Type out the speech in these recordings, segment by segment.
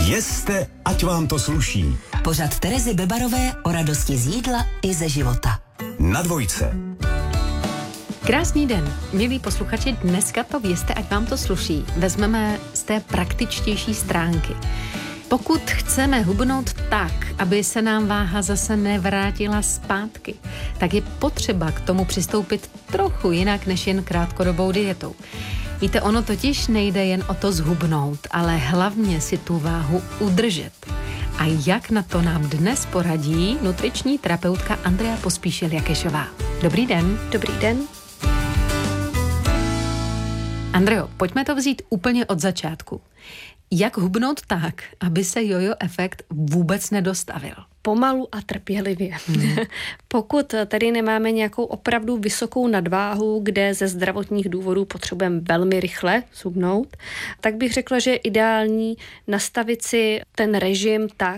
Jeste, ať vám to sluší. Pořad Terezy Bebarové o radosti z jídla i ze života. Na Dvojce. Krásný den, milí posluchači, dneska to Jeste, ať vám to sluší. Vezmeme z té praktičtější stránky. Pokud chceme hubnout tak, aby se nám váha zase nevrátila zpátky, tak je potřeba k tomu přistoupit trochu jinak než jen krátkodobou dietou. Víte, ono totiž nejde jen o to zhubnout, ale hlavně si tu váhu udržet. A jak na to nám dnes poradí nutriční terapeutka Andrea Pospíšil-Jakešová. Dobrý den. Dobrý den. Andreo, pojďme to vzít úplně od začátku. Jak hubnout tak, aby se jojo efekt vůbec nedostavil? Pomalu a trpělivě. Pokud tady nemáme nějakou opravdu vysokou nadváhu, kde ze zdravotních důvodů potřebujeme velmi rychle zhubnout, tak bych řekla, že je ideální nastavit si ten režim tak,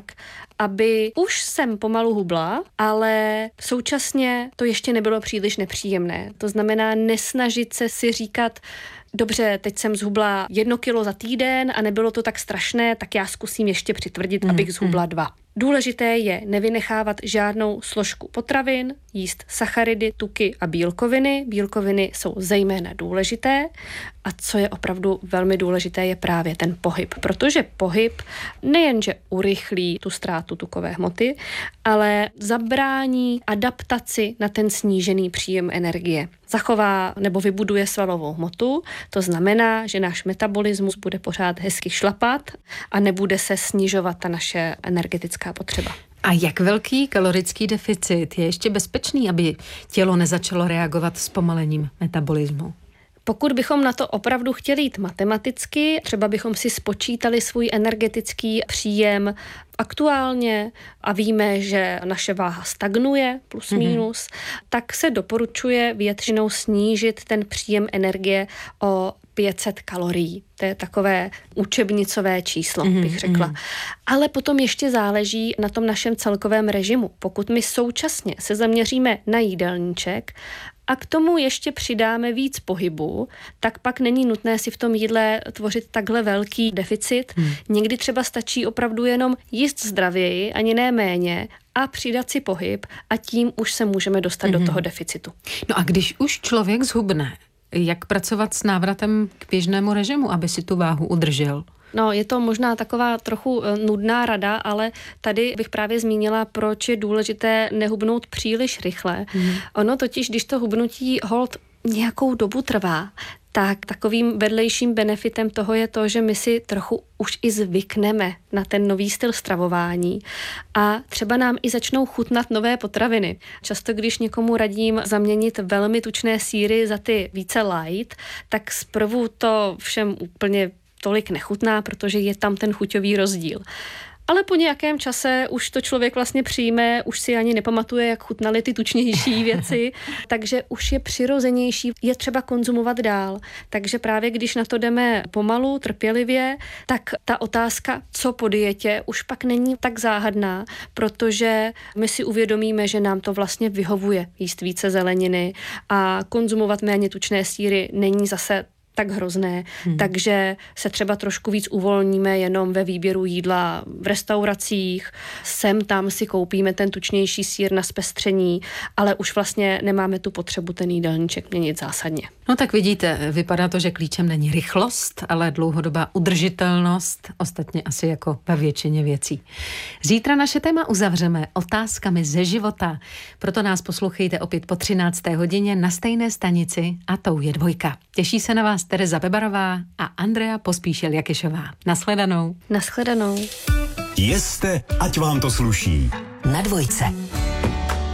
aby už jsem pomalu hubla, ale současně to ještě nebylo příliš nepříjemné. To znamená nesnažit se si říkat, dobře, teď jsem zhubla 1 kilo za týden a nebylo to tak strašné, tak já zkusím ještě přitvrdit, abych zhubla 2. Důležité je nevynechávat žádnou složku potravin, jíst sacharidy, tuky a bílkoviny. Bílkoviny jsou zejména důležité a co je opravdu velmi důležité, je právě ten pohyb, protože pohyb nejenže urychlí tu ztrátu tukové hmoty, ale zabrání adaptaci na ten snížený příjem energie. Zachová nebo vybuduje svalovou hmotu, to znamená, že náš metabolismus bude pořád hezky šlapat a nebude se snižovat ta naše energetická potřeba. A jak velký kalorický deficit je ještě bezpečný, aby tělo nezačalo reagovat zpomalením metabolismu? Pokud bychom na to opravdu chtěli jít matematicky, třeba bychom si spočítali svůj energetický příjem aktuálně a víme, že naše váha stagnuje plus minus, tak se doporučuje většinou snížit ten příjem energie o 500 kalorií. To je takové učebnicové číslo, bych řekla. Ale potom ještě záleží na tom našem celkovém režimu. Pokud my současně se zaměříme na jídelníček a k tomu ještě přidáme víc pohybu, tak pak není nutné si v tom jídle tvořit takhle velký deficit. Někdy třeba stačí opravdu jenom jíst zdravěji, ani ne méně, a přidat si pohyb a tím už se můžeme dostat do toho deficitu. No a když už člověk zhubne, jak pracovat s návratem k běžnému režimu, aby si tu váhu udržel? No, je to možná taková trochu nudná rada, ale tady bych právě zmínila, proč je důležité nehubnout příliš rychle. Ono totiž, když to hubnutí holt nějakou dobu trvá, tak takovým vedlejším benefitem toho je to, že my si trochu už i zvykneme na ten nový styl stravování a třeba nám i začnou chutnat nové potraviny. Často, když někomu radím zaměnit velmi tučné sýry za ty více light, tak zprvu to všem úplně tolik nechutná, protože je tam ten chuťový rozdíl. Ale po nějakém čase už to člověk vlastně přijme, už si ani nepamatuje, jak chutnaly ty tučnější věci, takže už je přirozenější, je třeba konzumovat dál. Takže právě když na to jdeme pomalu, trpělivě, tak ta otázka, co po dietě, už pak není tak záhadná, protože my si uvědomíme, že nám to vlastně vyhovuje jíst více zeleniny a konzumovat méně tučné sýry není zase tak hrozné, takže se třeba trošku víc uvolníme jenom ve výběru jídla v restauracích, sem tam si koupíme ten tučnější sýr na zpestření, ale už vlastně nemáme tu potřebu ten jídelníček měnit zásadně. No tak vidíte, vypadá to, že klíčem není rychlost, ale dlouhodobá udržitelnost, ostatně asi jako ve většině věcí. Zítra naše téma uzavřeme otázkami ze života, proto nás poslouchejte opět po 13. hodině na stejné stanici a tou je Dvojka. Těší se na vás Tereza Bebarová a Andrea Pospíšil-Jakešová. Nashledanou. Nashledanou. Jeste, ať vám to sluší. Na Dvojce.